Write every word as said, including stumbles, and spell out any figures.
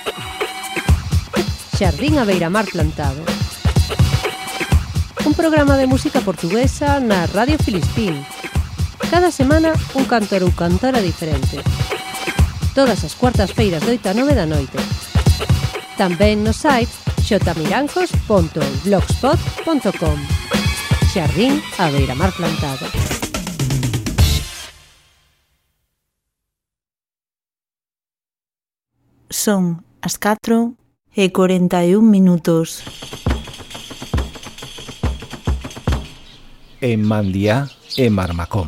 Xardín a Beiramar Plantado. Un programa de música portuguesa na Radio Filispín. Cada semana un cantor ou cantora diferente. Todas as cuartas feiras de oito a nove da noite. Tamén no site xotamiranjos punto blogspot punto com. Xardín a Beiramar Plantado. Son as catro e corenta e un minutos. En Mandiá e Marmacón.